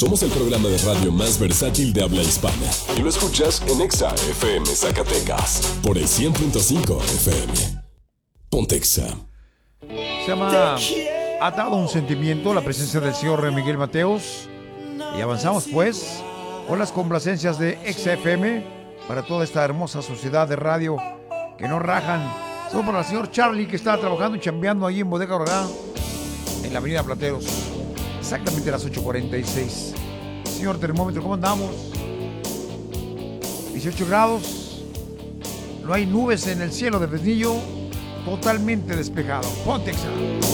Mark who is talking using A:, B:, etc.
A: Somos el programa de radio más versátil de habla hispana. Y lo escuchas en Exa FM Zacatecas. Por el 100.5 FM. Ponte Exa.
B: Se llama Atado a un sentimiento, la presencia del señor Miguel Mateos. Y avanzamos pues con las complacencias de Exa FM para toda esta hermosa sociedad de radio que no rajan. Somos para el señor Charlie, que está trabajando y chambeando ahí en Bodega Aurrerá, en la avenida Plateros, exactamente a las 8:46. Señor termómetro, ¿cómo andamos? 18 grados. No hay nubes en el cielo de Fresnillo. Totalmente despejado. Ponte Exa.